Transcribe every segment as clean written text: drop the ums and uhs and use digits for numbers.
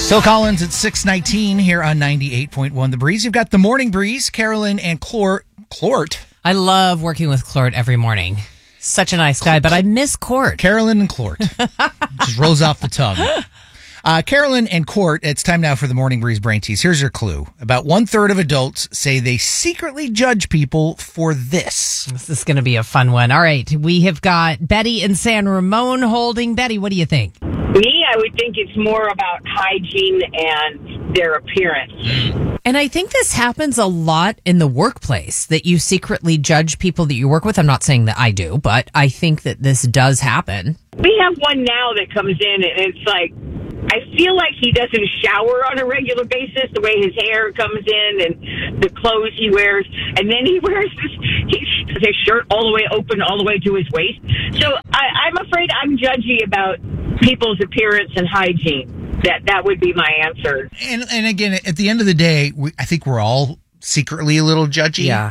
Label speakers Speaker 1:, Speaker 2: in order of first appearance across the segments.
Speaker 1: Phil Collins at 6:19 here on 98.1 The Breeze. You've got the Morning Breeze, Carolyn and Clort.
Speaker 2: I love working with Clort every morning. Such a nice guy, but I miss Cort.
Speaker 1: Carolyn and Clort. Just rolls off the tongue. Carolyn and Cort, it's time now for the Morning Breeze Brain Tease. Here's your clue. About 1/3 of adults say they secretly judge people for this.
Speaker 2: This is going to be a fun one. All right, we have got Betty in San Ramon holding. Betty, what do you think?
Speaker 3: Me, I would think it's more about hygiene and their appearance.
Speaker 2: And I think this happens a lot in the workplace, that you secretly judge people that you work with. I'm not saying that I do, but I think that this does happen.
Speaker 3: We have one now that comes in, and it's like, I feel like he doesn't shower on a regular basis, the way his hair comes in and the clothes he wears. And then he wears his shirt all the way open, all the way to his waist. So I'm afraid I'm judgy about people's appearance and hygiene. That would be my answer.
Speaker 1: And again, at the end of the day, I think we're all secretly a little judgy.
Speaker 2: Yeah.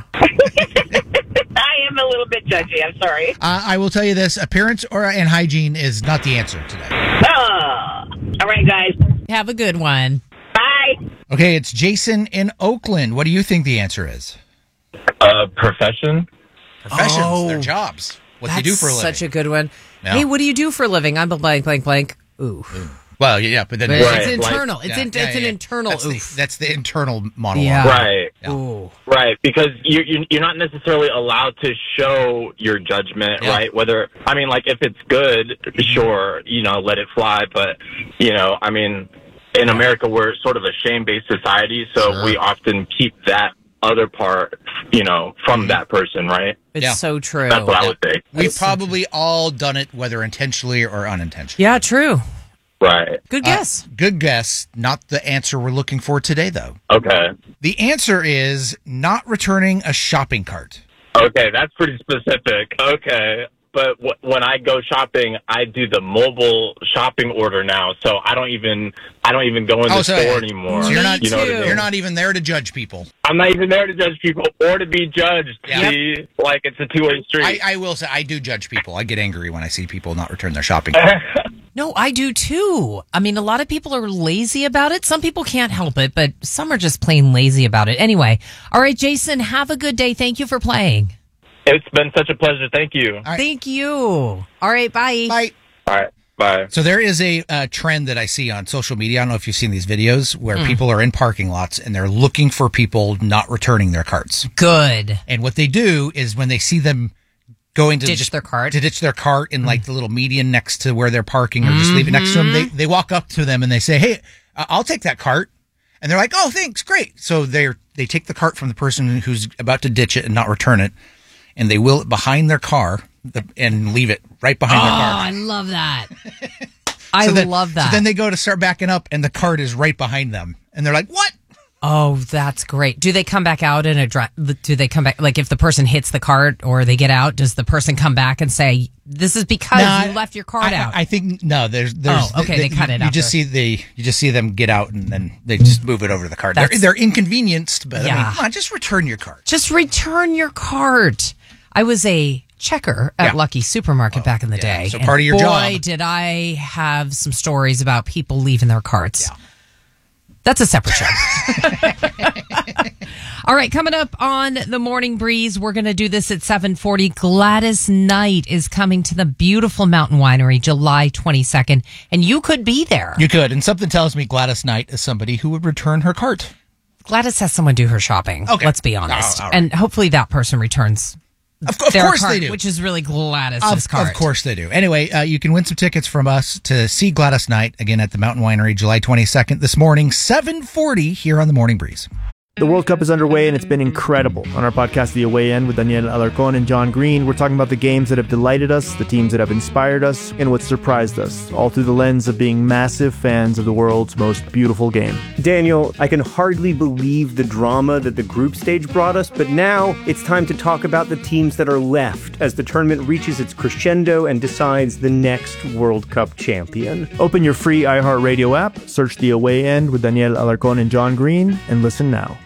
Speaker 3: I am a little bit judgy. I'm sorry.
Speaker 1: I will tell you this: appearance and hygiene is not the answer today.
Speaker 3: All right, guys.
Speaker 2: Have a good one.
Speaker 3: Bye.
Speaker 1: Okay, it's Jason in Oakland. What do you think the answer is?
Speaker 4: Profession.
Speaker 1: Professions, their jobs, what they do for a living.
Speaker 2: Such a good one.
Speaker 1: Yeah.
Speaker 2: Hey, what do you do for a living? I'm a blank, blank, blank. Ooh.
Speaker 1: Well, yeah, but then
Speaker 2: It's internal. It's an internal.
Speaker 1: That's the internal monologue.
Speaker 2: Yeah.
Speaker 4: Right.
Speaker 1: Yeah.
Speaker 2: Ooh.
Speaker 4: Right, because you're not necessarily allowed to show your judgment,
Speaker 1: Yeah.
Speaker 4: right? Whether, I mean, like, if it's good, sure, let it fly. But, I mean, in America, we're sort of a shame-based society, so
Speaker 1: Sure.
Speaker 4: we often keep that other part, from that person, right?
Speaker 2: It's
Speaker 1: Yeah.
Speaker 2: so true.
Speaker 4: That's what I would say.
Speaker 1: We've probably all done it, whether intentionally or unintentionally.
Speaker 2: Yeah, true.
Speaker 4: Right.
Speaker 2: Good guess.
Speaker 1: Good guess. Not the answer we're looking for today, though.
Speaker 4: Okay.
Speaker 1: The answer is not returning a shopping cart.
Speaker 4: Okay, that's pretty specific. Okay. But when I go shopping, I do the mobile shopping order now, so I don't even go in the store anymore.
Speaker 1: So you're not,
Speaker 2: Me too.
Speaker 1: you're not even there to judge people.
Speaker 4: I'm not even there to judge people or to be judged.
Speaker 1: Yeah.
Speaker 4: See, like, it's a two-way street.
Speaker 1: I will say, I do judge people. I get angry when I see people not return their shopping.
Speaker 2: No, I do too. I mean, a lot of people are lazy about it. Some people can't help it, but some are just plain lazy about it. Anyway, all right, Jason, have a good day. Thank you for playing.
Speaker 4: It's been such a pleasure. Thank you.
Speaker 1: right.
Speaker 2: Thank you. All right, bye.
Speaker 1: Bye.
Speaker 4: All right. Bye.
Speaker 1: So there is a trend that I see on social media. I don't know if you've seen these videos where people are in parking lots and they're looking for people not returning their carts.
Speaker 2: Good.
Speaker 1: And what they do is when they see them going to
Speaker 2: Ditch their cart.
Speaker 1: to ditch their cart in like the little median next to where they're parking, or just leave it next to them, they walk up to them and they say, "Hey, I'll take that cart." And they're like, "Oh, thanks, great." So they take the cart from the person who's about to ditch it and not return it, and they wheel it behind their car and leave it right behind their car.
Speaker 2: I love that. I love that.
Speaker 1: So then they go to start backing up, and the cart is right behind them, and they're like, "What?"
Speaker 2: Oh, that's great. Do they come back out in do they come back, like if the person hits the cart or they get out, does the person come back and say, "This is because you left your cart out"?
Speaker 1: I think no. There's
Speaker 2: okay, they cut it
Speaker 1: You
Speaker 2: out
Speaker 1: just
Speaker 2: there.
Speaker 1: you just see them get out, and then they just move it over to the cart. They're inconvenienced, but I mean, come on, just return your cart.
Speaker 2: Just return your cart. I was a checker at Lucky Supermarket back in the day.
Speaker 1: So part of your job.
Speaker 2: Boy, did I have some stories about people leaving their carts. Yeah. That's a separate show. All right, coming up on the Morning Breeze, we're going to do this at 7:40. Gladys Knight is coming to the beautiful Mountain Winery July 22nd, and you could be there.
Speaker 1: You could, and something tells me Gladys Knight is somebody who would return her cart.
Speaker 2: Gladys has someone do her shopping.
Speaker 1: Okay.
Speaker 2: Let's be honest.
Speaker 1: All right.
Speaker 2: And hopefully that person returns
Speaker 1: Of
Speaker 2: their
Speaker 1: course
Speaker 2: cart,
Speaker 1: they do.
Speaker 2: which is really Gladys's cart.
Speaker 1: Of course they do. Anyway, you can win some tickets from us to see Gladys Knight again at the Mountain Winery July 22nd this morning, 7:40 here on the Morning Breeze.
Speaker 5: The World Cup is underway and it's been incredible. On our podcast, The Away End, with Daniel Alarcon and John Green, we're talking about the games that have delighted us, the teams that have inspired us, and what surprised us, all through the lens of being massive fans of the world's most beautiful game.
Speaker 6: Daniel, I can hardly believe the drama that the group stage brought us, but now it's time to talk about the teams that are left as the tournament reaches its crescendo and decides the next World Cup champion.
Speaker 5: Open your free iHeartRadio app, search The Away End with Daniel Alarcon and John Green, and listen now.